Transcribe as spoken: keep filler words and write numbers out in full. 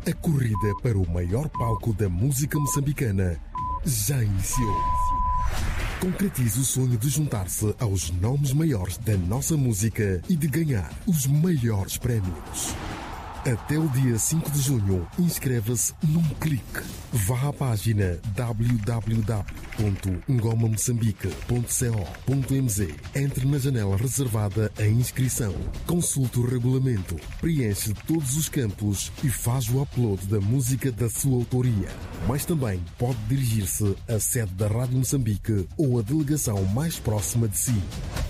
A corrida para o maior palco da música moçambicana já iniciou. Concretize o sonho de juntar-se aos nomes maiores da nossa música e de ganhar os maiores prémios. Até o dia cinco de junho, inscreva-se num clique. Vá à página w w w ponto ngoma moçambique ponto co ponto m z. Entre na janela reservada à inscrição. Consulte o regulamento, preenche todos os campos e faz o upload da música da sua autoria. Mas também pode dirigir-se à sede da Rádio Moçambique ou à delegação mais próxima de si.